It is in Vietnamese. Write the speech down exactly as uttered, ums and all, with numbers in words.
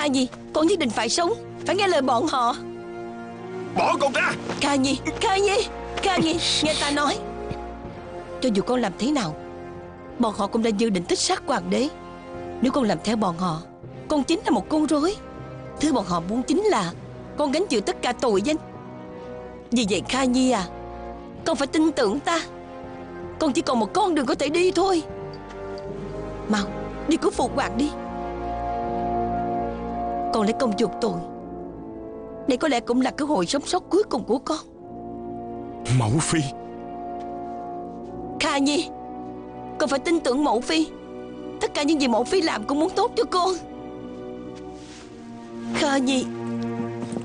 Kha Nhi, con nhất định phải sống, phải nghe lời bọn họ. Bỏ con ra. Kha Nhi, Kha Nhi, Kha Nhi, nghe ta nói. Cho dù con làm thế nào, bọn họ cũng đã dự định thích sát hoàng đế. Nếu con làm theo bọn họ, con chính là một con rối. Thứ bọn họ muốn chính là con gánh chịu tất cả tội danh. Vì vậy Kha Nhi à, con phải tin tưởng ta. Con chỉ còn một con đường có thể đi thôi. Mau, đi cứu Phụ Hoàng đi. Con lấy công chuộc tội. Đây có lẽ cũng là cơ hội sống sót cuối cùng của con. Mẫu phi. Kha Nhi, con phải tin tưởng mẫu phi. Tất cả những gì mẫu phi làm cũng muốn tốt cho con. Kha Nhi.